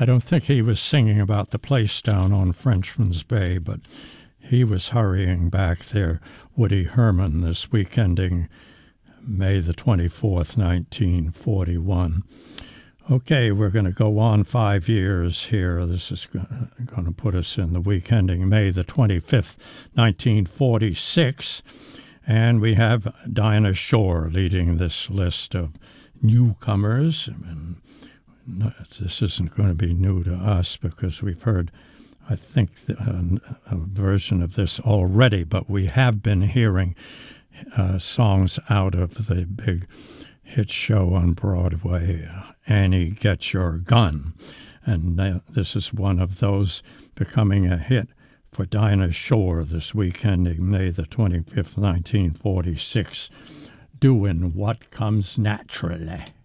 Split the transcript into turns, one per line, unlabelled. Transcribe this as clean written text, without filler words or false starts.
I don't think he was singing about the place down on Frenchman's Bay, but he was hurrying back there, Woody Herman, this week ending May the 24th, 1941. Okay, we're going to go on 5 years here. This is going to put us in the week ending May the 25th, 1946. And we have Dinah Shore leading this list of newcomers. And this isn't going to be new to us because we've heard, I think, a version of this already, but we have been hearing songs out of the big hit show on Broadway, Annie, Get Your Gun. And this is one of those becoming a hit for Dinah Shore this week ending May the 25th, 1946, Doing What Comes Naturally.